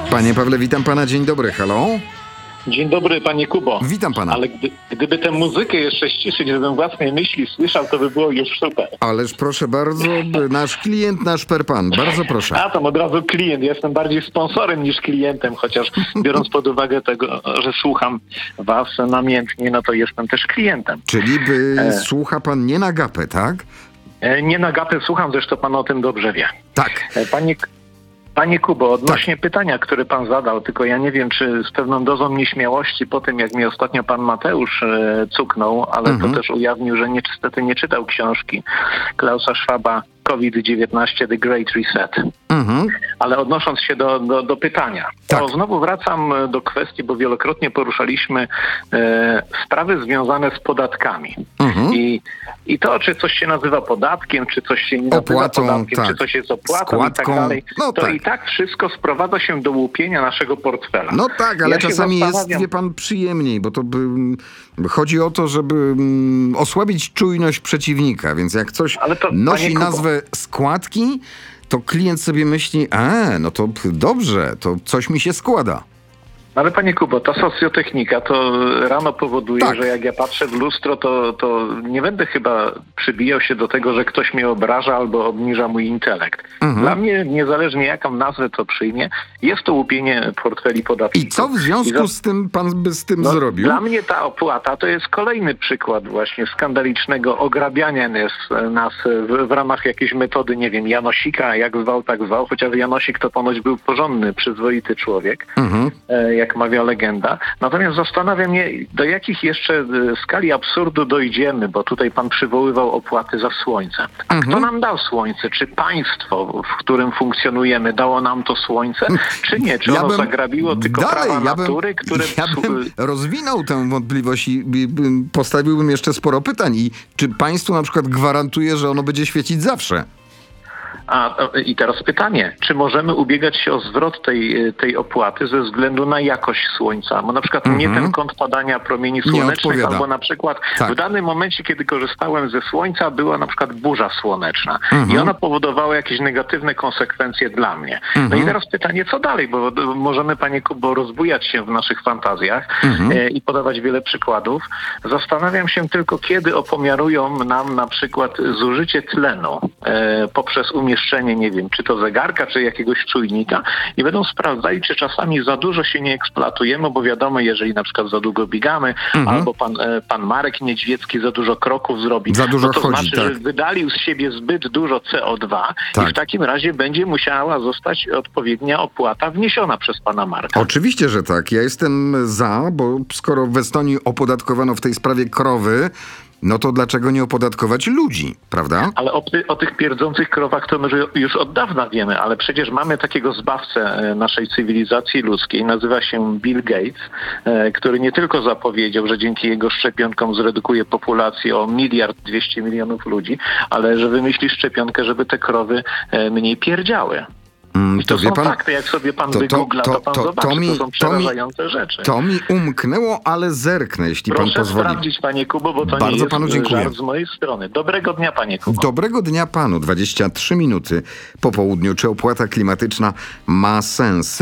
Panie Pawle, witam pana, dzień dobry, halo? Dzień dobry, panie Kubo. Witam pana. Ale gdyby tę muzykę jeszcze ściszyć, żebym własnej myśli słyszał, to by było już super. Ależ proszę bardzo, nasz klient, nasz per pan, bardzo proszę. A, to od razu klient. Ja jestem bardziej sponsorem niż klientem, chociaż biorąc pod uwagę tego, że słucham was namiętnie, no to jestem też klientem. Czyli słucha pan nie na gapę, tak? Nie na gapę słucham, zresztą pan o tym dobrze wie. Tak. Panie Kubo, odnośnie pytania, które pan zadał, tylko ja nie wiem, czy z pewną dozą nieśmiałości po tym, jak mi ostatnio pan Mateusz cuknął, ale to też ujawnił, że niestety nie czytał książki Klausa Schwaba COVID-19 The Great Reset. Ale odnosząc się do pytania, to znowu wracam do kwestii, bo wielokrotnie poruszaliśmy sprawy związane z podatkami. I to, czy coś się nazywa podatkiem, czy coś się nie nazywa podatkiem, czy coś jest opłatą składką, i tak dalej, to i tak wszystko sprowadza się do łupienia naszego portfela. No tak, ale czasami jest, wie pan, przyjemniej, bo to chodzi o to, żeby osłabić czujność przeciwnika, więc jak coś nosi nazwę składki, to klient sobie myśli, no to dobrze, to coś mi się składa. Ale panie Kubo, ta socjotechnika to rano powoduje, że jak ja patrzę w lustro, to nie będę chyba przybijał się do tego, że ktoś mnie obraża albo obniża mój intelekt. Dla mnie, niezależnie jaką nazwę to przyjmie, jest to łupienie portfeli podatników. I co w związku z tym pan by z tym zrobił? Dla mnie ta opłata to jest kolejny przykład właśnie skandalicznego ograbiania nas w ramach jakiejś metody, nie wiem, Janosika, jak zwał, tak zwał, chociaż Janosik to ponoć był porządny, przyzwoity człowiek, jak mawia legenda. Natomiast zastanawia mnie, do jakich jeszcze skali absurdu dojdziemy, bo tutaj pan przywoływał opłaty za słońce. A kto nam dał słońce? Czy państwo, w którym funkcjonujemy, dało nam to słońce? Czy nie? Czy ono zagrabiło tylko prawa natury, które... Ja bym rozwinął tę wątpliwość i postawiłbym jeszcze sporo pytań. I czy państwo na przykład gwarantuje, że ono będzie świecić zawsze? I teraz pytanie, czy możemy ubiegać się o zwrot tej opłaty ze względu na jakość słońca? Bo na przykład mnie ten kąt padania promieni słonecznych, albo na przykład w danym momencie, kiedy korzystałem ze słońca, była na przykład burza słoneczna i ona powodowała jakieś negatywne konsekwencje dla mnie. No i teraz pytanie, co dalej? Bo możemy, panie Kubo, rozbujać się w naszych fantazjach i podawać wiele przykładów. Zastanawiam się tylko, kiedy opomiarują nam na przykład zużycie tlenu poprzez umieszczenie, nie wiem, czy to zegarka, czy jakiegoś czujnika i będą sprawdzali, czy czasami za dużo się nie eksploatujemy, bo wiadomo, jeżeli na przykład za długo biegamy, albo pan Marek Niedźwiecki za dużo kroków zrobi, za dużo to chodzi, znaczy, że wydalił z siebie zbyt dużo CO2 i w takim razie będzie musiała zostać odpowiednia opłata wniesiona przez pana Marka. Oczywiście, że tak. Ja jestem za, bo skoro w Estonii opodatkowano w tej sprawie krowy, no to dlaczego nie opodatkować ludzi, prawda? Ale o tych pierdzących krowach to my już od dawna wiemy, ale przecież mamy takiego zbawcę naszej cywilizacji ludzkiej, nazywa się Bill Gates, który nie tylko zapowiedział, że dzięki jego szczepionkom zredukuje populację o 1,2 mld ludzi, ale że wymyśli szczepionkę, żeby te krowy mniej pierdziały. I to są fakty, jak sobie pan wygoogla, to pan zobaczy, to są przerażające rzeczy. To mi umknęło, ale zerknę, jeśli pan pozwoli. Proszę sprawdzić, panie Kubo, bo to bardzo nie jest panu dziękuję. żart z mojej strony. Dobrego dnia, panie Kubo. Dobrego dnia panu. 23 minuty po południu. Czy opłata klimatyczna ma sens?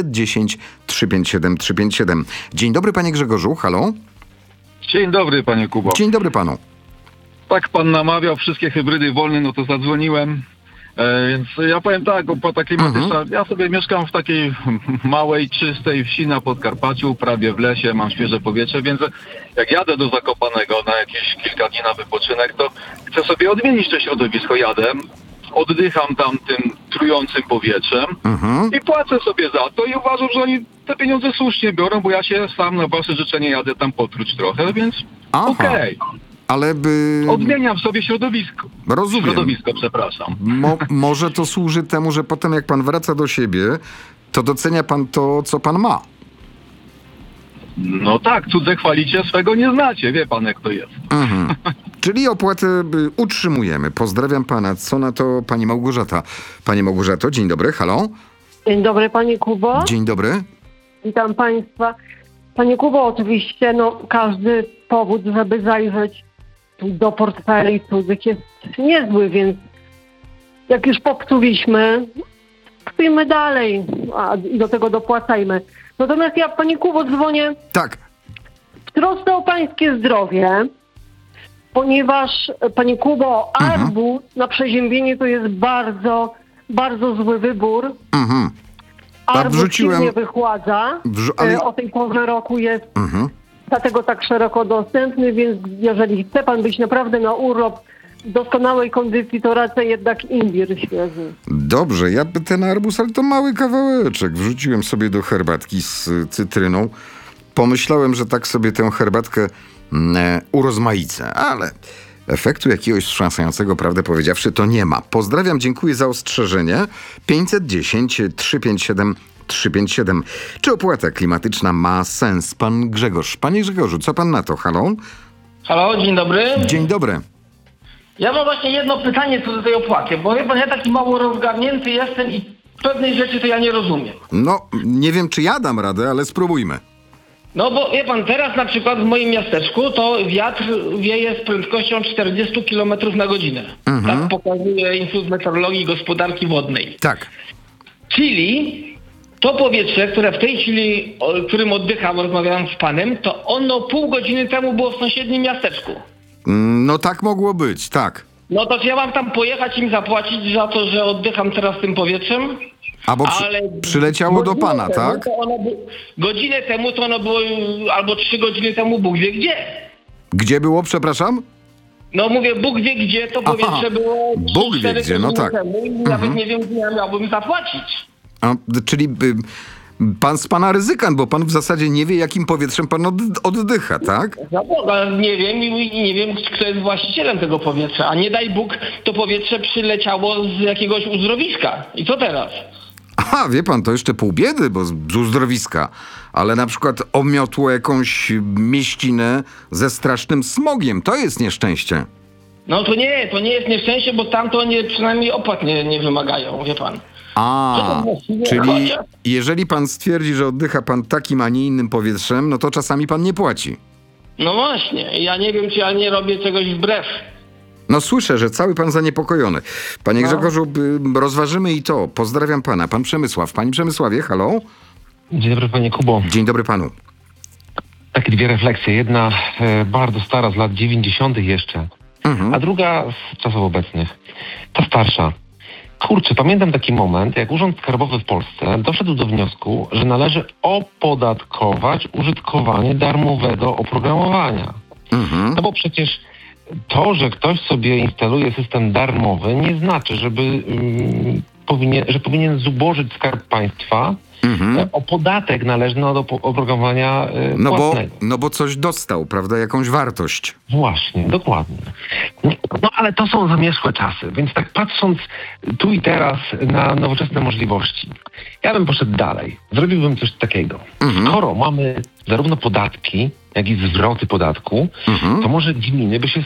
510 357 357. Dzień dobry, panie Grzegorzu. Halo? Dzień dobry, panie Kubo. Dzień dobry panu. Tak pan namawiał, wszystkie hybrydy wolne, no to zadzwoniłem. Więc ja powiem tak, opłata klimatyczna. Ja sobie mieszkam w takiej małej, czystej wsi na Podkarpaciu, prawie w lesie, mam świeże powietrze, więc jak jadę do Zakopanego na jakieś kilka dni na wypoczynek, to chcę sobie odmienić to środowisko. Jadę, oddycham tam tym trującym powietrzem i płacę sobie za to i uważam, że oni te pieniądze słusznie biorą, bo ja się sam na wasze życzenie jadę tam potruć trochę, więc okej. Ale odmieniam sobie środowisko. Rozumiem. Środowisko, przepraszam. Może to służy temu, że potem jak pan wraca do siebie, to docenia pan to, co pan ma. No tak, cudze chwalicie, swego nie znacie. Wie pan, jak to jest. Czyli opłatę utrzymujemy. Pozdrawiam pana. Co na to pani Małgorzata? Pani Małgorzato, dzień dobry. Halo? Dzień dobry, panie Kubo. Dzień dobry. Witam państwa. Panie Kubo, oczywiście każdy powód, żeby zajrzeć do portfeli cudzych jest niezły, więc jak już popsuliśmy tkwijmy dalej i do tego dopłacajmy. Natomiast ja, Panie Kubo, dzwonię w trosce o pańskie zdrowie, ponieważ, Panie Kubo, arbuz na przeziębienie to jest bardzo, bardzo zły wybór. Arbuz silnie wychładza. O tej porze roku jest dlatego tak szeroko dostępny, więc jeżeli chce pan być naprawdę na urlop w doskonałej kondycji, to raczej jednak imbir świeży. Dobrze, ja ten arbuz, ale to mały kawałeczek. Wrzuciłem sobie do herbatki z cytryną. Pomyślałem, że tak sobie tę herbatkę urozmaicę, ale efektu jakiegoś wstrząsającego, prawdę powiedziawszy, to nie ma. Pozdrawiam, dziękuję za ostrzeżenie. 510 357 357. Czy opłata klimatyczna ma sens? Pan Grzegorz. Panie Grzegorzu, co pan na to? Halo? Halo, dzień dobry. Dzień dobry. Ja mam właśnie jedno pytanie co do tej opłaty, bo wie pan, ja taki mało rozgarnięty jestem i pewnej rzeczy to ja nie rozumiem. No, nie wiem, czy ja dam radę, ale spróbujmy. No bo wie pan, teraz na przykład w moim miasteczku to wiatr wieje z prędkością 40 km na godzinę. Tak pokazuje Instytut Meteorologii i Gospodarki Wodnej. Tak. Czyli to powietrze, które w tej chwili, którym oddycham, rozmawiając z panem, to ono pół godziny temu było w sąsiednim miasteczku. No tak mogło być, tak. No to ja mam tam pojechać i im zapłacić za to, że oddycham teraz tym powietrzem? Ale przyleciało do pana, tak? Godzinę temu to ono było, albo 3 godziny temu Bóg wie gdzie. Gdzie było, przepraszam? No mówię, Bóg wie gdzie, to powietrze było 3-4 gdzie, no tak. temu i nawet nie wiem, gdzie ja miałbym zapłacić. Czyli pan z pana ryzykant, bo pan w zasadzie nie wie, jakim powietrzem pan oddycha, tak? No Boga, nie wiem i nie wiem, kto jest właścicielem tego powietrza. A nie daj Bóg, to powietrze przyleciało z jakiegoś uzdrowiska. I co teraz? Aha, wie pan, to jeszcze pół biedy, bo z uzdrowiska. Ale na przykład omiotło jakąś mieścinę ze strasznym smogiem. To jest nieszczęście. No to nie jest nieszczęście, bo tam to przynajmniej opłat nie wymagają, wie pan. Czyli jeżeli pan stwierdzi, że oddycha pan takim, a nie innym powietrzem, no to czasami pan nie płaci. No właśnie, ja nie wiem, czy ja nie robię czegoś wbrew. No słyszę, że cały pan zaniepokojony. Panie Grzegorzu, rozważymy i to. Pozdrawiam pana. Pan Przemysław. Panie Przemysławie, halo? Dzień dobry, panie Kubo. Dzień dobry panu. Takie dwie refleksje. Jedna bardzo stara, z lat 90. jeszcze, a druga z czasów obecnych. Ta starsza. Kurczę, pamiętam taki moment, jak Urząd Skarbowy w Polsce doszedł do wniosku, że należy opodatkować użytkowanie darmowego oprogramowania. No bo przecież to, że ktoś sobie instaluje system darmowy, nie znaczy, że powinien zubożyć Skarb Państwa o podatek należny od oprogramowania płatnego. No bo coś dostał, prawda? Jakąś wartość. Właśnie, dokładnie. No ale to są zamierzchłe czasy, więc tak patrząc tu i teraz na nowoczesne możliwości, ja bym poszedł dalej. Zrobiłbym coś takiego. Skoro mamy zarówno podatki, jak i zwroty podatku, to może gminy by się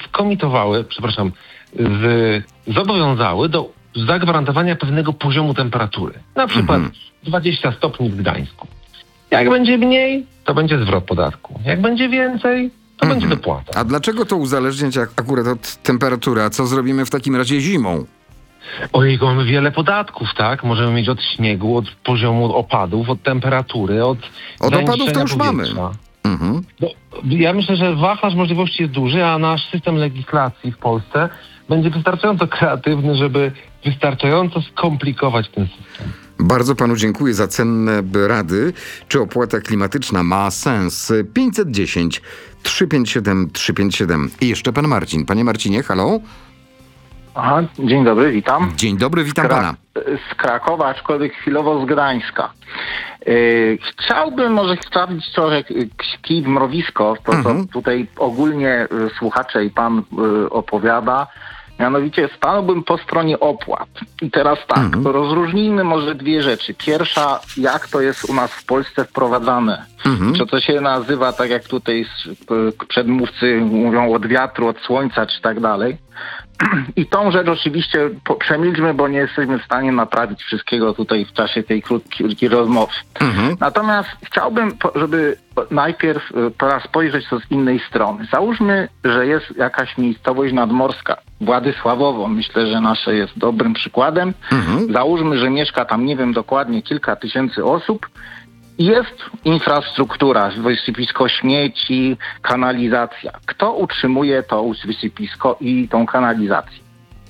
zobowiązały do zagwarantowania pewnego poziomu temperatury. Na przykład 20 stopni w Gdańsku. Jak będzie mniej, to będzie zwrot podatku. Jak będzie więcej, to będzie dopłata. A dlaczego to uzależniać akurat od temperatury? A co zrobimy w takim razie zimą? Ojejku, mamy wiele podatków, tak? Możemy mieć od śniegu, od poziomu opadów, od temperatury, od opadów to już mamy. Ja myślę, że wachlarz możliwości jest duży, a nasz system legislacji w Polsce będzie wystarczająco kreatywny, żeby wystarczająco skomplikować ten system. Bardzo panu dziękuję za cenne rady. Czy opłata klimatyczna ma sens? 510 357 357. I jeszcze pan Marcin. Panie Marcinie, halo? Aha, dzień dobry, witam. Dzień dobry, witam pana. Z Krakowa, aczkolwiek chwilowo z Gdańska. Chciałbym może sprawdzić trochę kij w mrowisko, to co tutaj ogólnie słuchacze i pan opowiada. Mianowicie stanąłbym po stronie opłat. I teraz tak, rozróżnijmy może dwie rzeczy. Pierwsza, jak to jest u nas w Polsce wprowadzane. Czy to się nazywa, tak jak tutaj przedmówcy mówią, od wiatru, od słońca, czy tak dalej. I tą rzecz oczywiście przemilczmy, bo nie jesteśmy w stanie naprawić wszystkiego tutaj w czasie tej krótkiej rozmowy. Natomiast chciałbym, żeby najpierw teraz spojrzeć to z innej strony. Załóżmy, że jest jakaś miejscowość nadmorska, Władysławowo. Myślę, że nasze jest dobrym przykładem. Załóżmy, że mieszka tam, nie wiem dokładnie, kilka tysięcy osób. Jest infrastruktura, wysypisko śmieci, kanalizacja. Kto utrzymuje to wysypisko i tą kanalizację?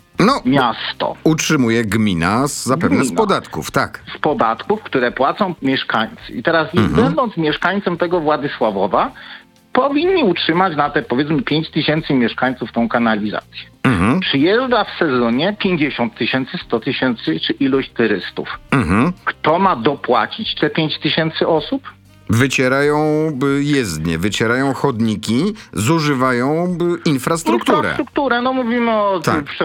Miasto. Utrzymuje gmina, zapewne z podatków, tak. Z podatków, które płacą mieszkańcy. I teraz będąc mieszkańcem tego Władysławowa, powinni utrzymać na te, powiedzmy, 5 tysięcy mieszkańców tą kanalizację. Przyjeżdża w sezonie 50 tysięcy, 100 tysięcy czy ilość turystów. Kto ma dopłacić te 5 tysięcy osób? Wycierają jezdnie, wycierają chodniki, zużywają infrastrukturę. Infrastrukturę, mówimy o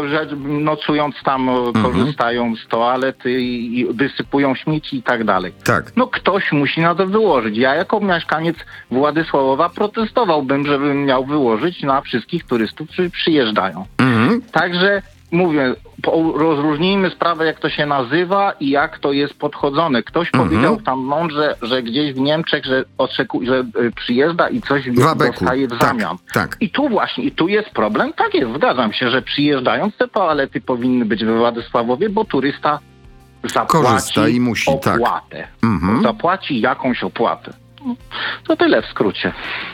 nocując tam, korzystają z toalety i wysypują śmieci i tak dalej. Tak. Ktoś musi na to wyłożyć. Ja jako mieszkaniec Władysławowa protestowałbym, żebym miał wyłożyć na wszystkich turystów, którzy przyjeżdżają. Także mówię, rozróżnijmy sprawę, jak to się nazywa i jak to jest podchodzone. Ktoś powiedział tam mądrze, że gdzieś w Niemczech, że przyjeżdża i coś dostaje w zamian. Tak. I tu właśnie, i tu jest problem. Tak jest, zgadzam się, że przyjeżdżając te toalety powinny być we Władysławowie, bo turysta zapłaci i musi, opłatę. Zapłaci jakąś opłatę. To tyle w skrócie.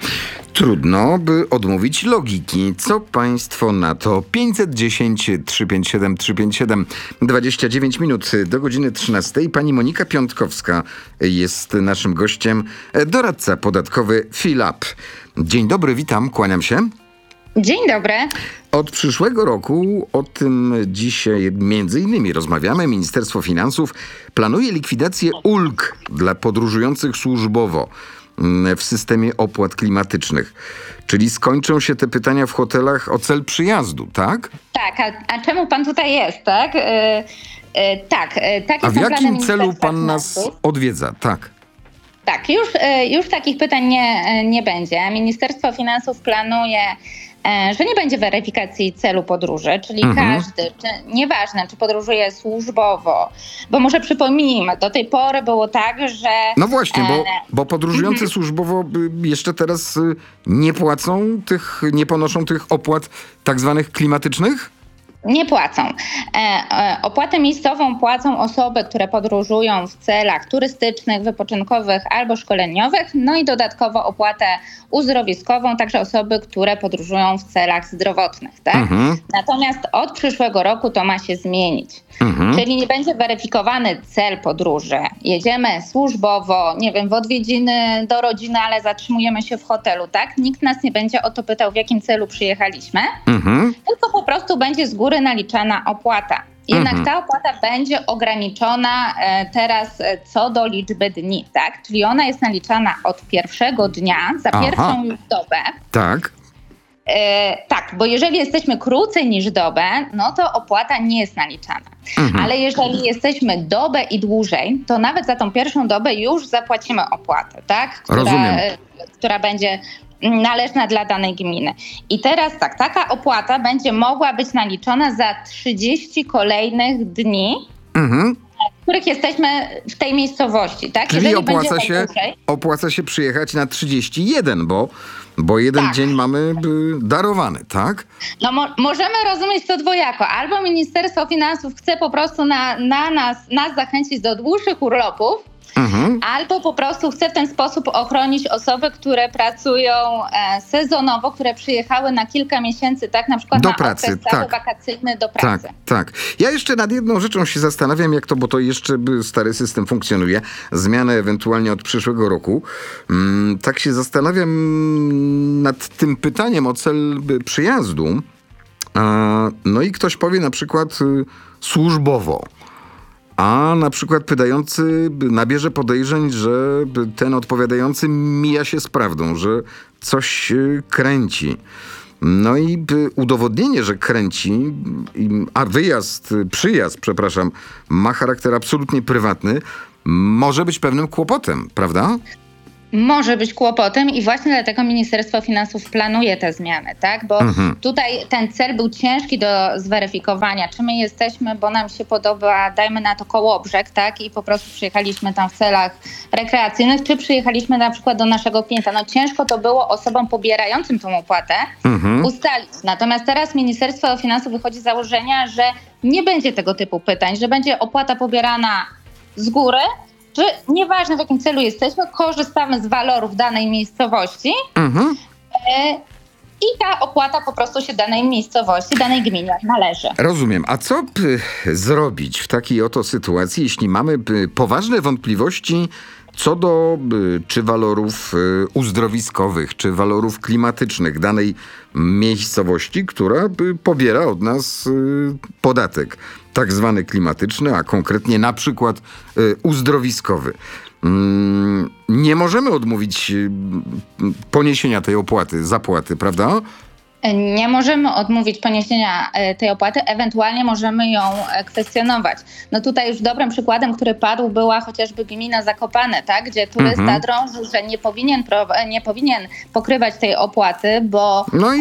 Trudno, by odmówić logiki. Co państwo na to? 510 357 357 29 minut do godziny 13. Pani Monika Piątkowska jest naszym gościem, doradca podatkowy Filap. Dzień dobry, witam, kłaniam się. Dzień dobry. Od przyszłego roku, o tym dzisiaj między innymi rozmawiamy, Ministerstwo Finansów planuje likwidację ulg dla podróżujących służbowo w systemie opłat klimatycznych. Czyli skończą się te pytania w hotelach o cel przyjazdu, tak? Tak, a czemu pan tutaj jest, tak? A w jakim celu pan nas odwiedza, tak? Tak, już takich pytań nie będzie. Ministerstwo Finansów planuje, że nie będzie weryfikacji celu podróży, czyli każdy, nieważne czy podróżuje służbowo, bo może przypomnijmy, do tej pory było tak, że... No właśnie, bo podróżujący służbowo jeszcze teraz nie ponoszą tych opłat tak zwanych klimatycznych? Nie płacą. Opłatę miejscową płacą osoby, które podróżują w celach turystycznych, wypoczynkowych albo szkoleniowych, no i dodatkowo opłatę uzdrowiskową, także osoby, które podróżują w celach zdrowotnych, tak? Natomiast od przyszłego roku to ma się zmienić. Czyli nie będzie weryfikowany cel podróży. Jedziemy służbowo, nie wiem, w odwiedziny do rodziny, ale zatrzymujemy się w hotelu, tak? Nikt nas nie będzie o to pytał, w jakim celu przyjechaliśmy, tylko po prostu będzie z góry naliczana opłata. Jednak ta opłata będzie ograniczona teraz co do liczby dni, tak? Czyli ona jest naliczana od pierwszego dnia za pierwszą już dobę. Tak. Tak, bo jeżeli jesteśmy krócej niż dobę, no to opłata nie jest naliczana. Ale jeżeli jesteśmy dobę i dłużej, to nawet za tą pierwszą dobę już zapłacimy opłatę, tak? Która będzie należna dla danej gminy. I teraz tak, taka opłata będzie mogła być naliczona za 30 kolejnych dni, w których jesteśmy w tej miejscowości, tak? Czyli opłaca się przyjechać na 31, bo jeden dzień mamy darowany, tak? No możemy rozumieć to dwojako. Albo Ministerstwo Finansów chce po prostu nas zachęcić do dłuższych urlopów, albo po prostu chce w ten sposób ochronić osoby, które pracują sezonowo, które przyjechały na kilka miesięcy, tak, na przykład do pracy, okres wakacyjny do pracy. Tak. Ja jeszcze nad jedną rzeczą się zastanawiam, bo to jeszcze stary system funkcjonuje, zmianę ewentualnie od przyszłego roku. Tak się zastanawiam nad tym pytaniem o cel przyjazdu. No i ktoś powie na przykład służbowo. A na przykład pytający nabierze podejrzeń, że ten odpowiadający mija się z prawdą, że coś kręci. No i udowodnienie, że kręci, a przyjazd, ma charakter absolutnie prywatny, może być pewnym kłopotem, prawda? może być kłopotem i właśnie dlatego Ministerstwo Finansów planuje te zmiany, tak? Bo tutaj ten cel był ciężki do zweryfikowania, czy my jesteśmy, bo nam się podoba, dajmy na to Kołobrzeg, tak? I po prostu przyjechaliśmy tam w celach rekreacyjnych, czy przyjechaliśmy na przykład do naszego klienta. No ciężko to było osobom pobierającym tą opłatę ustalić. Natomiast teraz Ministerstwo Finansów wychodzi z założenia, że nie będzie tego typu pytań, że będzie opłata pobierana z góry, czy nieważne w jakim celu jesteśmy, korzystamy z walorów danej miejscowości i ta opłata po prostu się danej miejscowości, danej gminie należy. Rozumiem. A co zrobić w takiej oto sytuacji, jeśli mamy poważne wątpliwości co do czy walorów uzdrowiskowych, czy walorów klimatycznych danej miejscowości, która pobiera od nas podatek tak zwany klimatyczny, a konkretnie na przykład uzdrowiskowy. Nie możemy odmówić poniesienia tej zapłaty, prawda? Nie możemy odmówić poniesienia tej opłaty, ewentualnie możemy ją kwestionować. No tutaj już dobrym przykładem, który padł, była chociażby gmina Zakopane, tak? Gdzie turysta drążył, że nie powinien pokrywać tej opłaty, bo... No i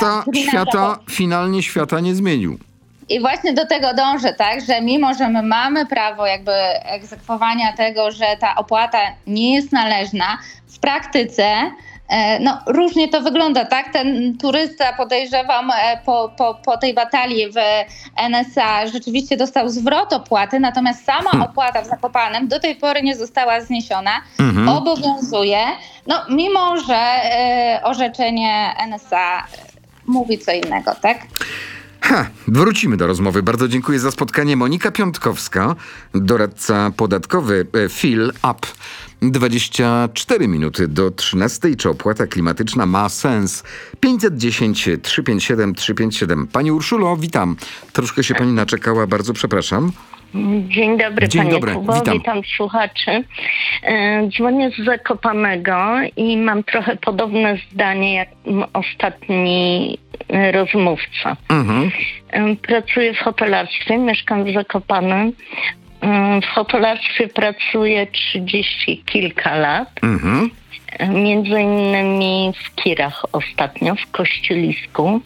finalnie świata nie zmienił. I właśnie do tego dążę, tak, że mimo, że my mamy prawo jakby egzekwowania tego, że ta opłata nie jest należna, w praktyce różnie to wygląda, tak? Ten turysta, podejrzewam, po tej batalii w NSA rzeczywiście dostał zwrot opłaty, natomiast sama opłata w Zakopanem do tej pory nie została zniesiona, obowiązuje, mimo że orzeczenie NSA mówi co innego, tak? Wrócimy do rozmowy. Bardzo dziękuję za spotkanie. Monika Piątkowska, doradca podatkowy Fill Up. 24 minuty do 13. Czy opłata klimatyczna ma sens? 510 357 357. Pani Urszulo, witam. Troszkę się pani naczekała, bardzo przepraszam. Dzień dobry, panie Kubo, witam słuchaczy. Dzwonię z Zakopanego i mam trochę podobne zdanie jak ostatni rozmówca. Pracuję w hotelarstwie, mieszkam w Zakopanem. W hotelarstwie pracuję 30 kilka lat. Między innymi w Kirach ostatnio, w Kościelisku.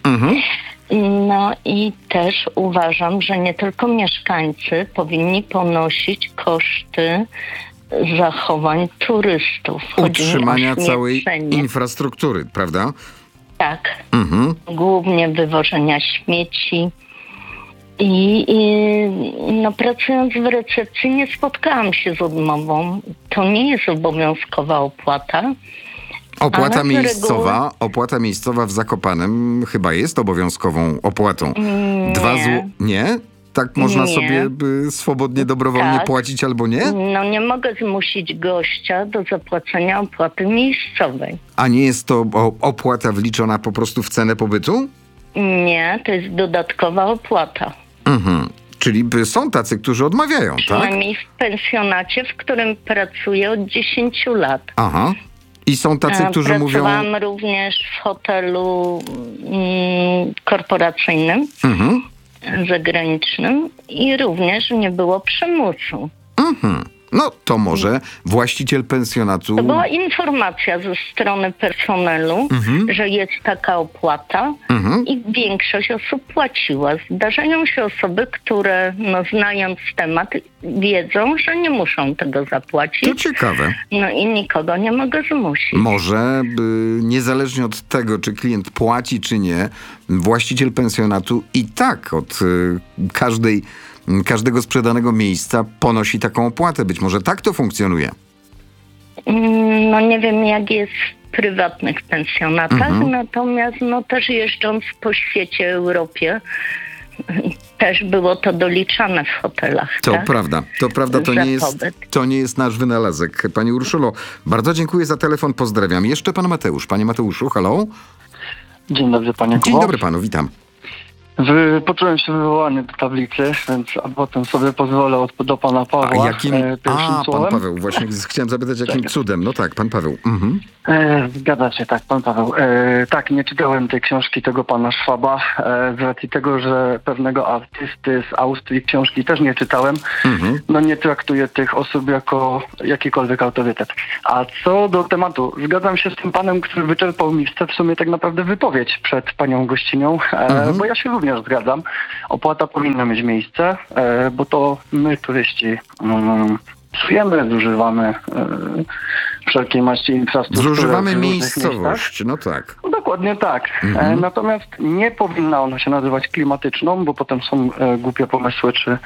No i też uważam, że nie tylko mieszkańcy powinni ponosić koszty zachowań turystów. Utrzymania całej infrastruktury, prawda? Tak. Głównie wywożenia śmieci. I pracując w recepcji nie spotkałam się z odmową. To nie jest obowiązkowa opłata. Opłata miejscowa w Zakopanem chyba jest obowiązkową opłatą. Nie? Tak można sobie swobodnie, dobrowolnie płacić albo nie? No nie mogę zmusić gościa do zapłacenia opłaty miejscowej. A nie jest to opłata wliczona po prostu w cenę pobytu? Nie, to jest dodatkowa opłata. Czyli są tacy, którzy odmawiają, tak? Przynajmniej w pensjonacie, w którym pracuję od 10 lat. I są tacy, którzy mówią... Pracowałam również w hotelu korporacyjnym, zagranicznym i również nie było przymusu. No to może właściciel pensjonatu... To była informacja ze strony personelu, że jest taka opłata i większość osób płaciła. Zdarzają się osoby, które znając temat wiedzą, że nie muszą tego zapłacić. To ciekawe. No i nikogo nie mogę zmusić. Może niezależnie od tego, czy klient płaci, czy nie, właściciel pensjonatu i tak od każdego sprzedanego miejsca ponosi taką opłatę. Być może tak to funkcjonuje. No nie wiem, jak jest w prywatnych pensjonatach, natomiast też jeżdżąc po świecie, Europie, też było to doliczane w hotelach. To prawda, to nie jest nasz wynalazek. Pani Urszulo, bardzo dziękuję za telefon, pozdrawiam. Jeszcze pan Mateusz. Panie Mateuszu, halo? Dzień dobry, panie Kubo. Dzień dobry panu, witam. Poczułem się wywołany do tablicy, więc a potem sobie pozwolę do pana Pawła. Pierwszym słowem. Pan Paweł, właśnie chciałem zapytać, jakim cudem. No tak, pan Paweł. Mhm. Zgadza się, tak, pan Paweł. Tak, nie czytałem tej książki tego pana Schwaba, z racji tego, że pewnego artysty z Austrii książki też nie czytałem. Mhm. No nie traktuję tych osób jako jakikolwiek autorytet. A co do tematu, zgadzam się z tym panem, który wyczerpał mi w sumie tak naprawdę wypowiedź przed panią gościnią, bo ja się również zgadzam. Opłata powinna mieć miejsce, bo to my, turyści, psujemy, zużywamy wszelkiej maści infrastruktury. Zużywamy miejscowość, no tak. Dokładnie tak. Natomiast nie powinna ona się nazywać klimatyczną, bo potem są głupie pomysły, czy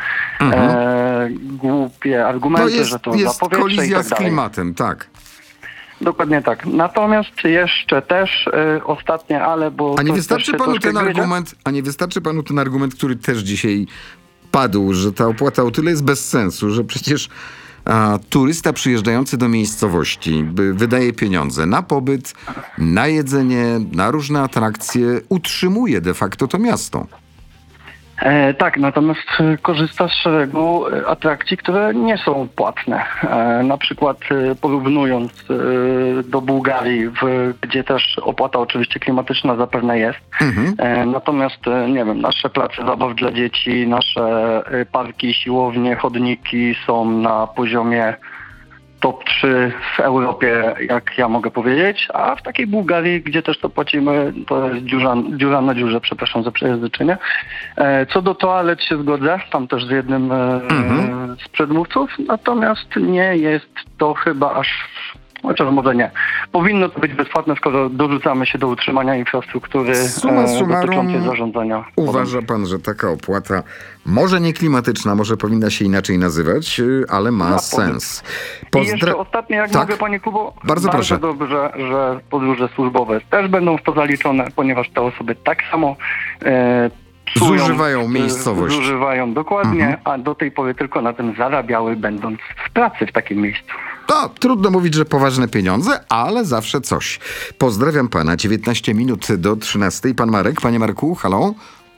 głupie argumenty, że to jest kolizja i tak z klimatem, tak. Dokładnie tak. Natomiast jeszcze też ostatnie, bo... A nie wystarczy panu ten argument, który też dzisiaj padł, że ta opłata o tyle jest bez sensu, że przecież turysta przyjeżdżający do miejscowości wydaje pieniądze na pobyt, na jedzenie, na różne atrakcje, utrzymuje de facto to miasto. Tak, natomiast korzysta z szeregu atrakcji, które nie są płatne. Na przykład porównując do Bułgarii, gdzie też opłata oczywiście klimatyczna zapewne jest. Natomiast, nie wiem, nasze place zabaw dla dzieci, nasze parki, siłownie, chodniki są na poziomie top 3 w Europie, jak ja mogę powiedzieć, a w takiej Bułgarii, gdzie też to płacimy, to jest dziura na dziurze, przepraszam za przejęzyczenie. Co do toalet się zgodzę, tam też z jednym z przedmówców, natomiast nie jest to chyba aż, chociaż może nie. Powinno to być bezpłatne, skoro dorzucamy się do utrzymania infrastruktury dotyczącej zarządzania. Uważa pan, że taka opłata może nie klimatyczna, może powinna się inaczej nazywać, ale ma sens. I jeszcze ostatnie, jak mogę, panie Kubo, bardzo proszę. Dobrze, że podróże służbowe też będą w to zaliczone, ponieważ te osoby tak samo zużywają miejscowość. Zużywają, dokładnie, a do tej pory tylko na tym zarabiały, będąc w pracy w takim miejscu. To trudno mówić, że poważne pieniądze, ale zawsze coś. Pozdrawiam pana. 19 minut do 13. Pan Marek. Panie Marku, halo?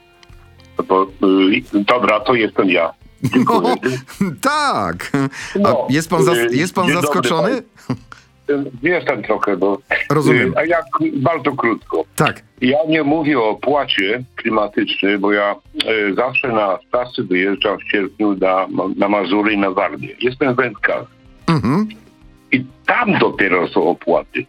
Dobra, to jestem ja. No, tak. Jest pan zaskoczony? Jestem trochę, bo... Rozumiem. A jak bardzo krótko. Tak. Ja nie mówię o opłacie klimatycznej, bo ja zawsze na stację wyjeżdżam w sierpniu na Mazury i na Warmię. Jestem wędkarzem. I tam dopiero są opłaty.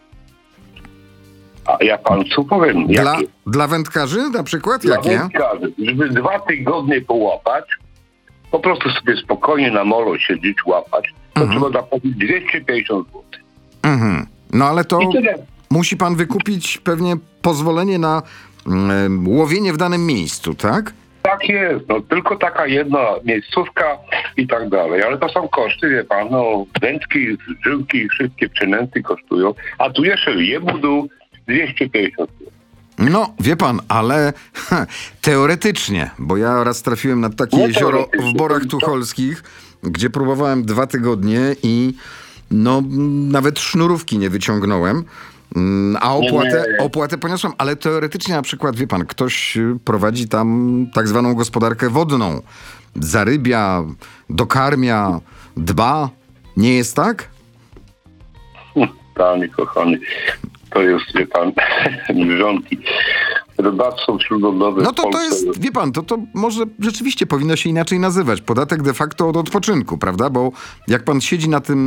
A ja panu co powiem? Dla wędkarzy na przykład? Dla jakie? Wędkarzy. Żeby 2 tygodnie połapać, po prostu sobie spokojnie na molo siedzieć, łapać, to trzeba zapłacić 250 zł. No ale to musi pan wykupić pewnie pozwolenie na łowienie w danym miejscu, tak? Tak jest, no tylko taka jedna miejscówka i tak dalej, ale to są koszty, wie pan, no wędki, żyłki, wszystkie przynęty kosztują, a tu jeszcze jebudu 250 zł. No, wie pan, ale teoretycznie, bo ja raz trafiłem na takie jezioro w Borach Tucholskich, gdzie próbowałem 2 tygodnie i nawet sznurówki nie wyciągnąłem, a opłatę poniosłem, ale teoretycznie na przykład, wie pan, ktoś prowadzi tam tak zwaną gospodarkę wodną, zarybia, dokarmia, dba, nie jest tak? Panie kochany, to jest, wie pan, mrzonki. Rybactwo śródlądowe. No to jest, wie pan, to może rzeczywiście powinno się inaczej nazywać. Podatek de facto od odpoczynku, prawda? Bo jak pan siedzi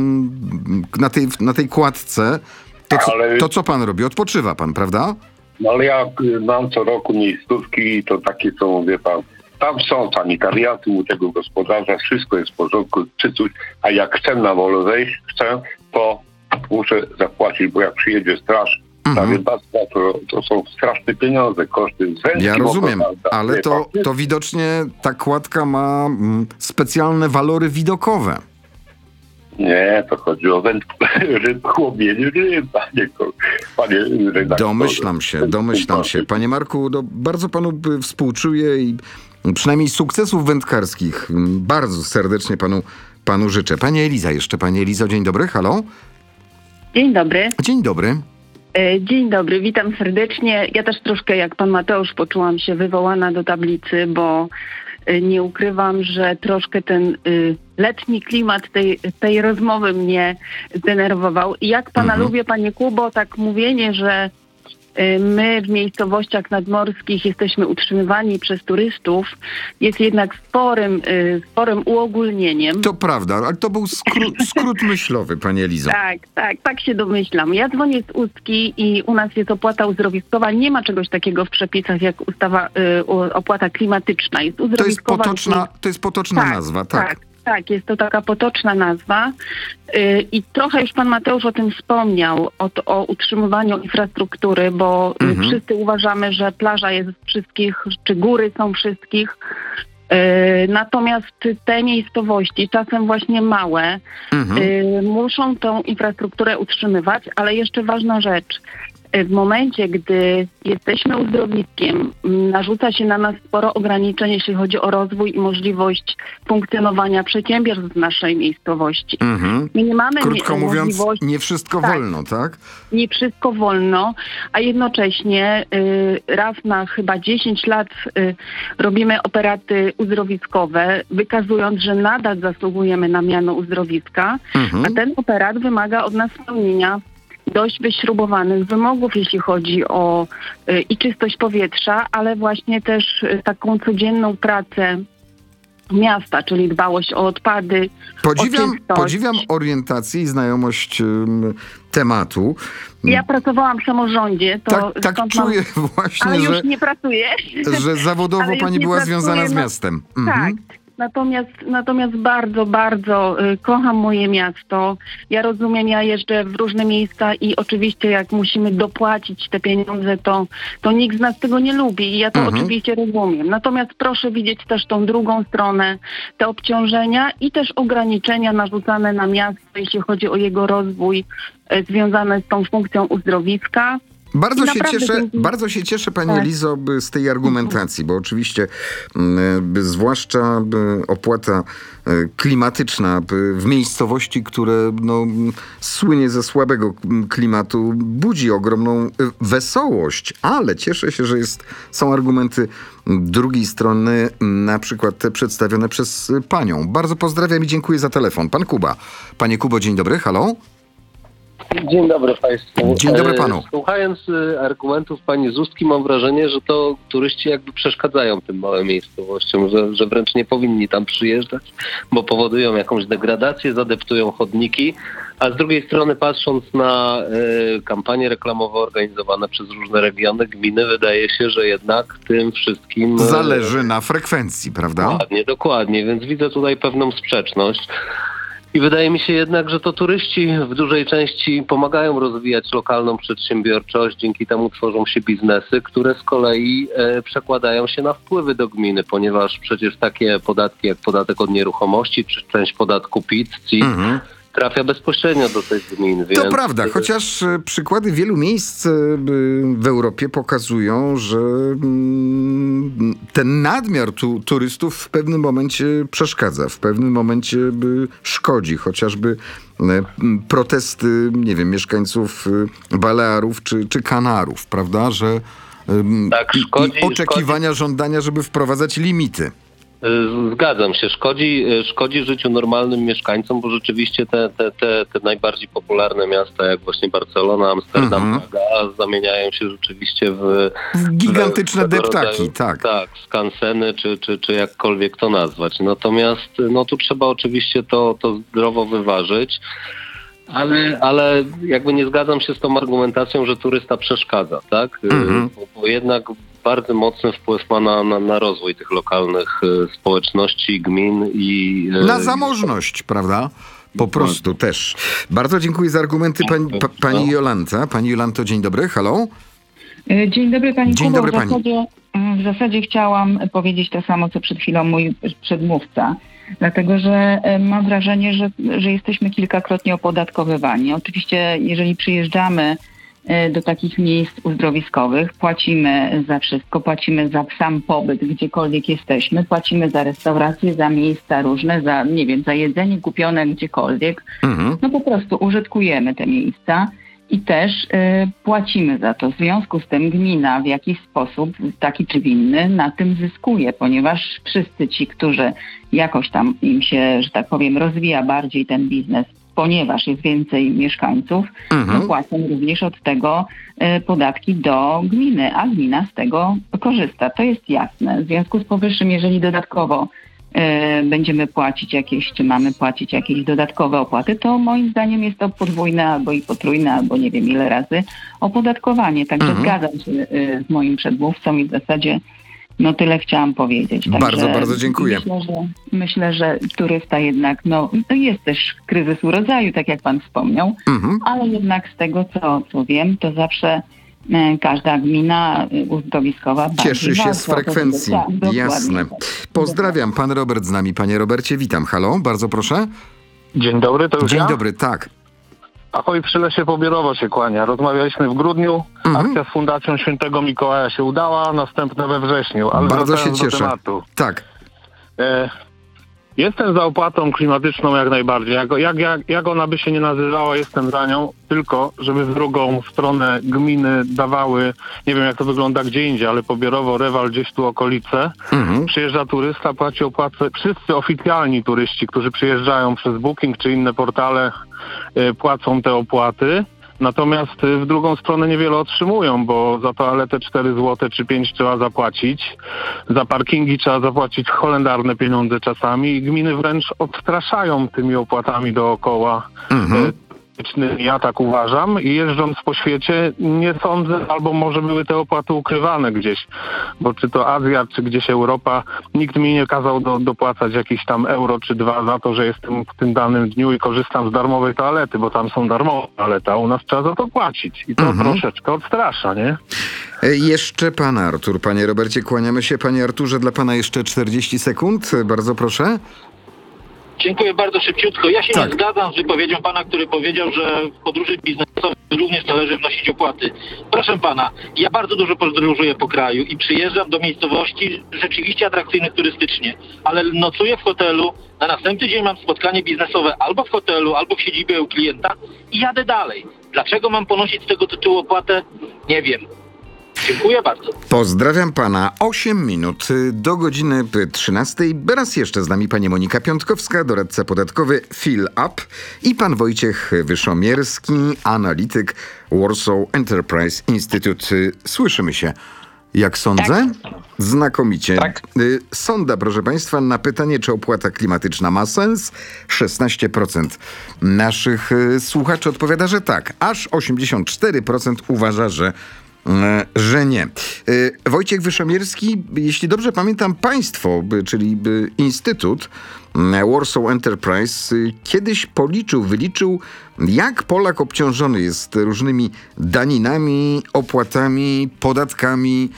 na tej kładce, to co pan robi? Odpoczywa pan, prawda? No ale ja mam co roku miejscówki, to takie są, wie pan, tam są sanitariaty u tego gospodarza, wszystko jest w porządku, czy coś, a jak chcę na wolę wejść, to muszę zapłacić, bo jak przyjedzie straż na rybactwa, to są straszne pieniądze, koszty wędki. Ja rozumiem, ale to widocznie ta kładka ma specjalne walory widokowe. Nie, to chodzi o łowienie ryb, panie redaktorze. Domyślam się. Panie Marku, bardzo panu współczuję i przynajmniej sukcesów wędkarskich bardzo serdecznie panu życzę. Pani Eliza, dzień dobry, halo? Dzień dobry. Dzień dobry. Dzień dobry, witam serdecznie. Ja też troszkę jak pan Mateusz poczułam się wywołana do tablicy, bo nie ukrywam, że troszkę ten letni klimat tej rozmowy mnie zdenerwował. I jak pana lubię, panie Kubo, tak mówienie, że my w miejscowościach nadmorskich jesteśmy utrzymywani przez turystów, jest jednak sporym uogólnieniem. To prawda, ale to był skrót myślowy, pani Elizo. Tak się domyślam. Ja dzwonię z Ustki i u nas jest opłata uzdrowiskowa. Nie ma czegoś takiego w przepisach jak opłata klimatyczna. Jest uzdrowiskowa. To jest potoczna nazwa, tak. Tak, jest to taka potoczna nazwa i trochę już pan Mateusz o tym wspomniał, o utrzymywaniu infrastruktury, bo wszyscy uważamy, że plaża jest wszystkich, czy góry są wszystkich. Natomiast te miejscowości, czasem właśnie małe, muszą tą infrastrukturę utrzymywać, ale jeszcze ważna rzecz. W momencie, gdy jesteśmy uzdrowiskiem, narzuca się na nas sporo ograniczeń, jeśli chodzi o rozwój i możliwość funkcjonowania przedsiębiorstw w naszej miejscowości. My nie mamy Krótko mówiąc, nie wszystko wolno, tak? Nie wszystko wolno, a jednocześnie raz na chyba 10 lat robimy operaty uzdrowiskowe, wykazując, że nadal zasługujemy na miano uzdrowiska, a ten operat wymaga od nas spełnienia dość wyśrubowanych wymogów, jeśli chodzi o i czystość powietrza, ale właśnie też taką codzienną pracę miasta, czyli dbałość o odpady, Podziwiam orientację i znajomość tematu. Ja pracowałam w samorządzie. Tak czuję właśnie, ale już nie pracuję. Że zawodowo pani była związana z miastem. Tak. Natomiast bardzo, bardzo kocham moje miasto. Ja rozumiem, ja jeżdżę w różne miejsca i oczywiście jak musimy dopłacić te pieniądze, to nikt z nas tego nie lubi i ja to oczywiście rozumiem. Natomiast proszę widzieć też tą drugą stronę, te obciążenia i też ograniczenia narzucane na miasto, jeśli chodzi o jego rozwój związane z tą funkcją uzdrowiska. Bardzo się cieszę, pani Elizo, z tej argumentacji, bo oczywiście zwłaszcza opłata klimatyczna w miejscowości, które słynie ze słabego klimatu, budzi ogromną wesołość, ale cieszę się, że są argumenty drugiej strony, na przykład te przedstawione przez panią. Bardzo pozdrawiam i dziękuję za telefon. Pan Kuba. Panie Kubo, dzień dobry, halo? Dzień dobry państwu. Dzień dobry panu. Słuchając argumentów pani Zustki, mam wrażenie, że to turyści jakby przeszkadzają tym małym miejscowościom, że wręcz nie powinni tam przyjeżdżać, bo powodują jakąś degradację, zadeptują chodniki, a z drugiej strony patrząc na kampanie reklamowe organizowane przez różne regiony, gminy, wydaje się, że jednak tym wszystkim zależy na frekwencji, prawda? Dokładnie, więc widzę tutaj pewną sprzeczność. I wydaje mi się jednak, że to turyści w dużej części pomagają rozwijać lokalną przedsiębiorczość, dzięki temu tworzą się biznesy, które z kolei przekładają się na wpływy do gminy, ponieważ przecież takie podatki jak podatek od nieruchomości czy część podatku PIT, CIT trafia bezpośrednio do tej gminy. To prawda, chociaż przykłady wielu miejsc w Europie pokazują, że ten nadmiar turystów w pewnym momencie przeszkadza, w pewnym momencie szkodzi, chociażby protesty, nie wiem, mieszkańców Balearów czy Kanarów, prawda, że oczekiwania, żądania, żeby wprowadzać limity. Zgadzam się. Szkodzi życiu normalnym mieszkańcom, bo rzeczywiście te najbardziej popularne miasta, jak właśnie Barcelona, Amsterdam, Praga, zamieniają się rzeczywiście w gigantyczne deptaki, tak, skanseny, czy jakkolwiek to nazwać. Natomiast tu trzeba oczywiście to zdrowo wyważyć. Ale jakby nie zgadzam się z tą argumentacją, że turysta przeszkadza, tak? Bo jednak bardzo mocny wpływ ma na rozwój tych lokalnych społeczności, gmin i... Na zamożność, prawda? Po prostu też. Bardzo dziękuję za argumenty pani Jolanta. Pani Jolanto, dzień dobry, halo? Dzień dobry pani Kubo. W zasadzie chciałam powiedzieć to samo, co przed chwilą mój przedmówca. Dlatego, że mam wrażenie, że jesteśmy kilkakrotnie opodatkowywani. Oczywiście, jeżeli przyjeżdżamy do takich miejsc uzdrowiskowych, płacimy za wszystko, płacimy za sam pobyt, gdziekolwiek jesteśmy, płacimy za restauracje, za miejsca różne, za, nie wiem, za jedzenie kupione gdziekolwiek. Po prostu użytkujemy te miejsca i też płacimy za to. W związku z tym gmina w jakiś sposób, taki czy inny, na tym zyskuje, ponieważ wszyscy ci, którzy jakoś tam im się, że tak powiem, rozwija bardziej ten biznes, ponieważ jest więcej mieszkańców, no płacą również od tego podatki do gminy, a gmina z tego korzysta. To jest jasne. W związku z powyższym, jeżeli dodatkowo będziemy płacić jakieś, czy mamy płacić jakieś dodatkowe opłaty, to moim zdaniem jest to podwójne albo i potrójne, albo nie wiem ile razy opodatkowanie. Także zgadzam się z moim przedmówcą i w zasadzie no tyle chciałam powiedzieć. Także bardzo dziękuję. Myślę, że turysta jednak, no to jest też kryzys urodzaju, tak jak pan wspomniał, ale jednak z tego, co wiem, to zawsze każda gmina uzdrowiskowa cieszy się z frekwencji. Jasne. Pozdrawiam. Pan Robert z nami. Panie Robercie, witam. Halo, bardzo proszę. Dzień dobry, to już Dzień dobry, tak. Ahoj, przy Lesie Pobierowo się kłania. Rozmawialiśmy w grudniu, akcja z Fundacją Świętego Mikołaja się udała, następne we wrześniu. Ale bardzo się cieszę. Do tematu. Tak. Jestem za opłatą klimatyczną jak najbardziej. Jak ona by się nie nazywała, jestem za nią, tylko żeby w drugą stronę gminy dawały, nie wiem jak to wygląda gdzie indziej, ale Pobierowo, Rewal, gdzieś tu okolice. Przyjeżdża turysta, płaci opłatę. Wszyscy oficjalni turyści, którzy przyjeżdżają przez Booking czy inne portale, płacą te opłaty. Natomiast w drugą stronę niewiele otrzymują, bo za toaletę 4 zł czy 5 trzeba zapłacić. Za parkingi trzeba zapłacić holendarne pieniądze czasami i gminy wręcz odstraszają tymi opłatami dookoła. Ja tak uważam i jeżdżąc po świecie nie sądzę, albo może były te opłaty ukrywane gdzieś, bo czy to Azja, czy gdzieś Europa, nikt mi nie kazał dopłacać jakieś tam euro czy 2 za to, że jestem w tym danym dniu i korzystam z darmowej toalety, bo tam są darmowe toalety, a u nas trzeba za to płacić i to troszeczkę odstrasza, nie? Jeszcze pan Artur. Panie Robercie, kłaniamy się. Panie Arturze, dla pana jeszcze 40 sekund. Bardzo proszę. Dziękuję bardzo, szybciutko. Ja się nie zgadzam z wypowiedzią pana, który powiedział, że w podróży biznesowej również należy wnosić opłaty. Proszę pana, ja bardzo dużo podróżuję po kraju i przyjeżdżam do miejscowości rzeczywiście atrakcyjnych turystycznie, ale nocuję w hotelu, na następny dzień mam spotkanie biznesowe albo w hotelu, albo w siedzibie u klienta i jadę dalej. Dlaczego mam ponosić z tego tytułu opłatę? Nie wiem. Dziękuję bardzo. Pozdrawiam pana. 8 minut do godziny 13. Raz jeszcze z nami pani Monika Piątkowska, doradca podatkowy FIL-UP i pan Wojciech Wyszomierski, analityk Warsaw Enterprise Institute. Słyszymy się. Jak sądzę? Tak. Znakomicie. Tak. Sonda, proszę państwa, na pytanie, czy opłata klimatyczna ma sens? 16% naszych słuchaczy odpowiada, że tak. Aż 84% uważa, że nie. Wojciech Wyszomierski, jeśli dobrze pamiętam, państwo, czyli Instytut Warsaw Enterprise kiedyś wyliczył, jak Polak obciążony jest różnymi daninami, opłatami, podatkami,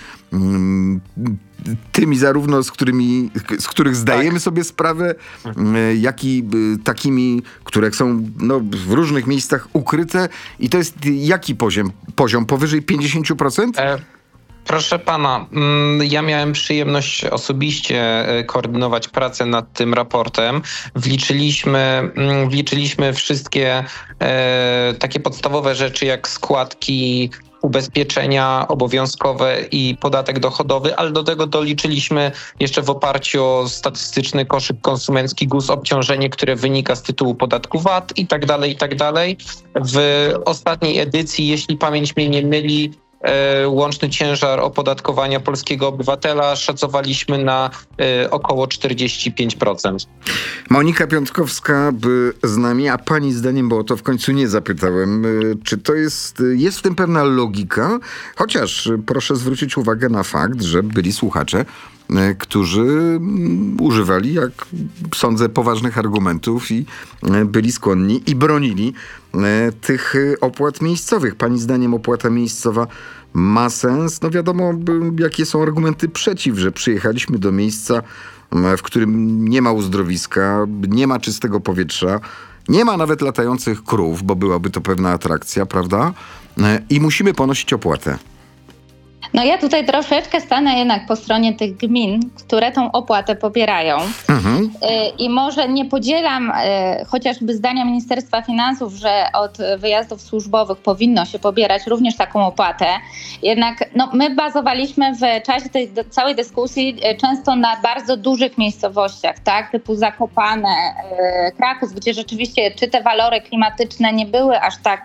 tymi zarówno, z których zdajemy sobie sprawę, jak i takimi, które są w różnych miejscach ukryte. I to jest jaki poziom? Powyżej 50%? Proszę pana, ja miałem przyjemność osobiście koordynować pracę nad tym raportem. Wliczyliśmy wszystkie takie podstawowe rzeczy jak składki, ubezpieczenia obowiązkowe i podatek dochodowy, ale do tego doliczyliśmy jeszcze w oparciu o statystyczny koszyk konsumencki GUS obciążenie, które wynika z tytułu podatku VAT i tak dalej, i tak dalej. W ostatniej edycji, jeśli pamięć mnie nie myli, łączny ciężar opodatkowania polskiego obywatela szacowaliśmy na około 45%. Monika Piątkowska z nami, a pani zdaniem, bo o to w końcu nie zapytałem, czy to jest w tym pewna logika? Chociaż proszę zwrócić uwagę na fakt, że byli słuchacze, którzy używali, jak sądzę, poważnych argumentów i byli skłonni i bronili tych opłat miejscowych. Pani zdaniem opłata miejscowa ma sens? No wiadomo, jakie są argumenty przeciw, że przyjechaliśmy do miejsca, w którym nie ma uzdrowiska, nie ma czystego powietrza, nie ma nawet latających krów, bo byłaby to pewna atrakcja, prawda? I musimy ponosić opłatę. No ja tutaj troszeczkę stanę jednak po stronie tych gmin, które tą opłatę pobierają. I może nie podzielam chociażby zdania Ministerstwa Finansów, że od wyjazdów służbowych powinno się pobierać również taką opłatę. Jednak my bazowaliśmy w czasie tej całej dyskusji często na bardzo dużych miejscowościach, tak, typu Zakopane, Kraków, gdzie rzeczywiście czy te walory klimatyczne nie były aż tak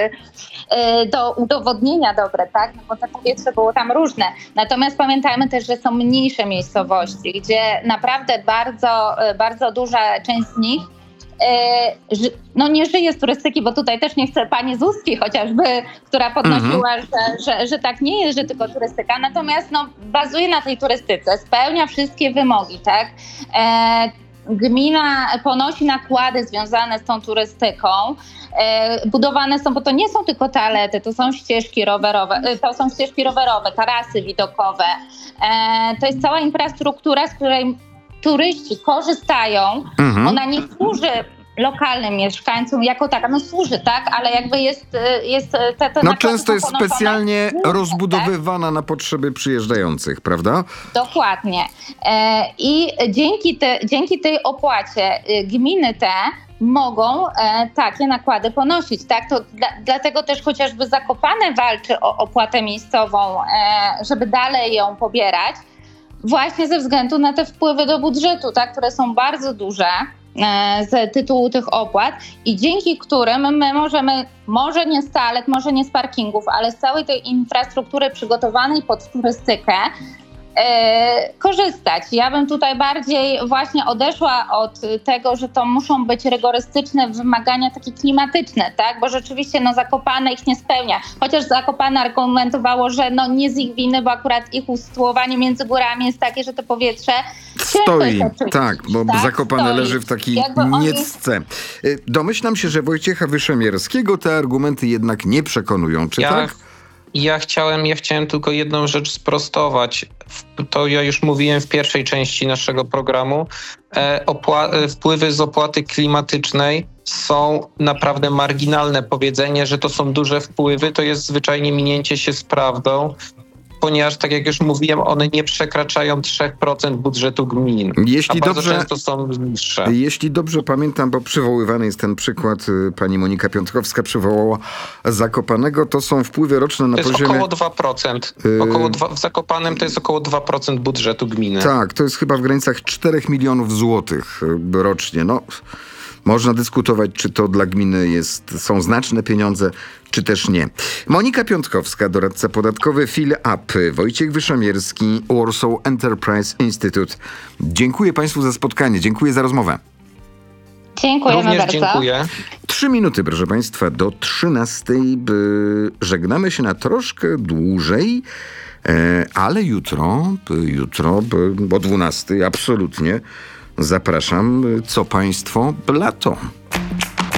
do udowodnienia dobre, tak, no bo to powietrze było tam różne. Natomiast pamiętajmy też, że są mniejsze miejscowości, gdzie naprawdę bardzo, bardzo duża część z nich nie żyje z turystyki, bo tutaj też nie chcę pani Zuzki chociażby, która podnosiła, że tak nie jest, że tylko turystyka, natomiast bazuje na tej turystyce, spełnia wszystkie wymogi, tak? Gmina ponosi nakłady związane z tą turystyką. Budowane są, bo to nie są tylko toalety, to są ścieżki rowerowe, tarasy widokowe. To jest cała infrastruktura, z której turyści korzystają. Ona nie służy lokalnym mieszkańcom jako taka, służy, tak, ale jakby jest te często jest specjalnie rozbudowywana na potrzeby przyjeżdżających, prawda? Dokładnie. I dzięki tej opłacie gminy te mogą takie nakłady ponosić, tak? To dlatego też chociażby Zakopane walczy o opłatę miejscową, żeby dalej ją pobierać, właśnie ze względu na te wpływy do budżetu, tak? Które są bardzo duże z tytułu tych opłat i dzięki którym my możemy, może nie z toalet, może nie z parkingów, ale z całej tej infrastruktury przygotowanej pod turystykę korzystać. Ja bym tutaj bardziej właśnie odeszła od tego, że to muszą być rygorystyczne wymagania takie klimatyczne, tak? Bo rzeczywiście Zakopane ich nie spełnia. Chociaż Zakopane argumentowało, że nie z ich winy, bo akurat ich usytuowanie między górami jest takie, że to powietrze stoi. Tak, bo Zakopane leży w takiej niecce. Domyślam się, że Wojciecha Wyszemierskiego te argumenty jednak nie przekonują. Czy tak? Ja chciałem tylko jedną rzecz sprostować. To ja już mówiłem w pierwszej części naszego programu. Wpływy z opłaty klimatycznej są naprawdę marginalne. Powiedzenie, że to są duże wpływy, to jest zwyczajnie minięcie się z prawdą, ponieważ, tak jak już mówiłem, one nie przekraczają 3% budżetu gmin, bardzo często są niższe. Jeśli dobrze pamiętam, bo przywoływany jest ten przykład, pani Monika Piątkowska przywołała Zakopanego, to są wpływy roczne na poziomie... To jest około 2%. W Zakopanem to jest około 2% budżetu gminy. Tak, to jest chyba w granicach 4 milionów złotych rocznie. Można dyskutować, czy to dla gminy są znaczne pieniądze, czy też nie. Monika Piątkowska, doradca podatkowy Fil-Up, Wojciech Wyszemierski, Warsaw Enterprise Institute. Dziękuję Państwu za spotkanie, dziękuję za rozmowę. Dziękujemy również bardzo. Dziękuję. 3 minuty, proszę Państwa, do 13:00. Żegnamy się na troszkę dłużej, ale jutro o 12:00 absolutnie zapraszam. Co Państwo? Lato.